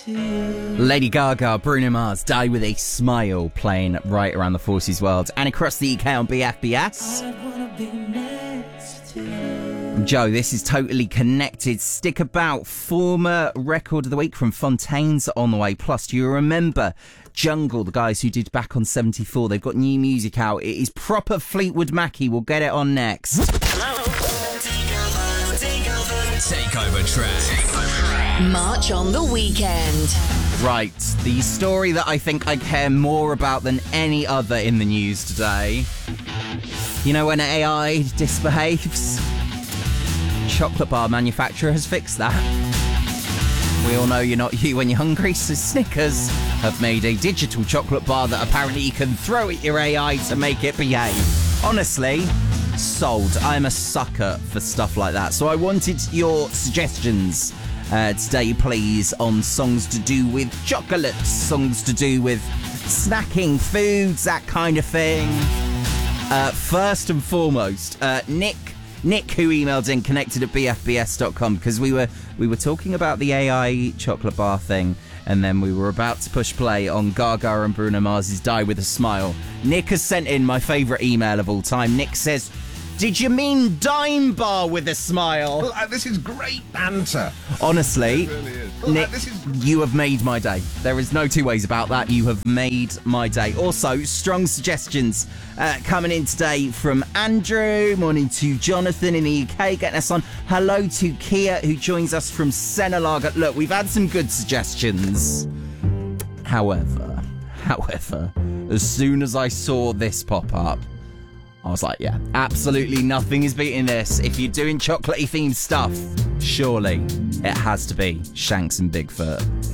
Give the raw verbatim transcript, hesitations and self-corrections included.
Lady Gaga, Bruno Mars, Die With A Smile, playing right around the Forces world and across the U K on B F B S. Joe, this is totally connected. Stick about. Former record of the week from Fontaines on the way. Plus, do you remember Jungle, the guys who did Back on seventy-four? They've got new music out. It is proper Fleetwood Mackie. We'll get it on next. Hello. Takeover track. March on the weekend. Right, the story that I think I care more about than any other in the news today. You know when A I disbehaves? Chocolate bar manufacturer has fixed that. We all know you're not you when you're hungry, so Snickers have made a digital chocolate bar that apparently you can throw at your A I to make it behave. Honestly, sold. I'm a sucker for stuff like that. So I wanted your suggestions uh, today, please, on songs to do with chocolates, songs to do with snacking, foods, that kind of thing. Uh, first and foremost, uh, Nick Nick, who emailed in, connected at b f b s dot com, because we were we were talking about the A I chocolate bar thing, and then we were about to push play on Gaga and Bruno Mars' Die With A Smile. Nick has sent in my favourite email of all time. Nick says, "Did you mean Dime Bar with a Smile?" Well, uh, this is great banter. Honestly, It really is. Well, Nick, uh, this is... you have made my day. There is no two ways about that. You have made my day. Also, strong suggestions uh, coming in today from Andrew. Morning to Jonathan in the U K, getting us on. Hello to Kia, who joins us from Senalaga. Look, we've had some good suggestions. However, however, as soon as I saw this pop up, I was like, yeah, absolutely nothing is beating this. If you're doing chocolatey themed stuff, surely it has to be Shanks and Bigfoot.